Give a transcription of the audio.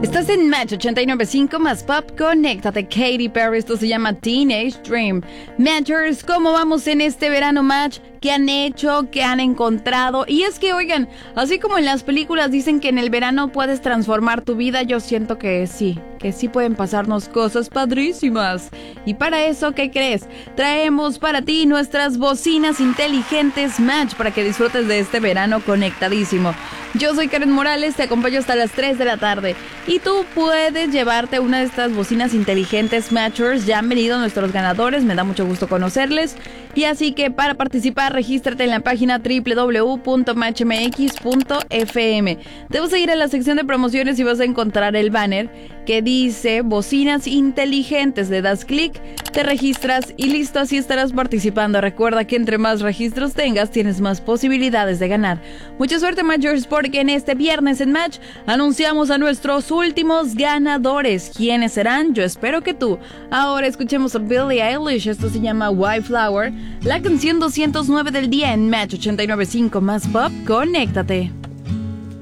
Estás en Match 89.5 más Pop. Conéctate, Katy Perry. Esto se llama Teenage Dream. Matchers, ¿cómo vamos en este verano, Match? ¿Qué han hecho? ¿Qué han encontrado? Y es que, oigan, así como en las películas dicen que en el verano puedes transformar tu vida, yo siento que sí pueden pasarnos cosas padrísimas. Y para eso, ¿qué crees? Traemos para ti nuestras bocinas inteligentes Match para que disfrutes de este verano conectadísimo. Yo soy Karen Morales, te acompaño hasta las 3 de la tarde. Y tú puedes llevarte una de estas bocinas inteligentes Matchers. Ya han venido nuestros ganadores, me da mucho gusto conocerles. Y así que para participar, regístrate en la página www.matchmx.fm. Te vas a ir a la sección de promociones y vas a encontrar el banner que dice bocinas inteligentes. Le das clic, te registras y listo, así estarás participando. Recuerda que entre más registros tengas, tienes más posibilidades de ganar. Mucha suerte, Matchers, porque en este viernes en Match anunciamos a nuestros últimos ganadores. ¿Quiénes serán? Yo espero que tú. Ahora escuchemos a Billie Eilish. Esto se llama Wildflower, la canción 209 del día en Match 89.5 más Pop. Conéctate.